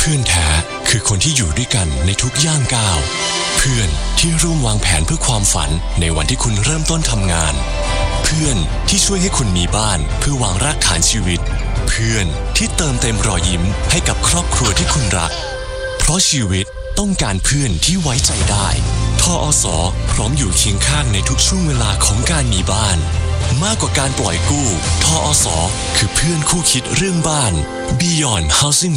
พื่อนแท้คือคนที่อยู่ด้วยกันในทุกย่างก้าวเพื่อนที่ร่วมวางแผนเพื่อความฝันในวันที่คุณเริ่มต้นทำงานเพื่อนที่ช่วยให้คุณมีบ้านเพื่อวางรากฐานชีวิตเพื่อนที่เติมเต็มรอยยิ้มให้กับครอบครัวที่คุณรักเพราะชีวิตต้องการเพื่อนที่ไว้ใจได้ทอส.พร้อมอยู่เคียงข้างในทุกช่วงเวลาของการมีบ้านมากกว่าการปล่อยกู้ทอส.คือเพื่อนคู่คิดเรื่องบ้าน Beyond Housing